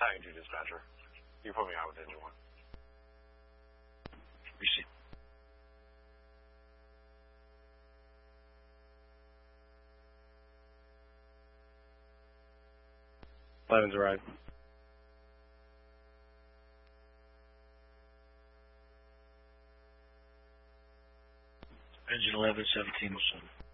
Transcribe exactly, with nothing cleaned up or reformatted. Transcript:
tagging you, dispatcher. You put me out with engine one. Receive. Eleven's arrived. Engine eleven, seventeen oh seven.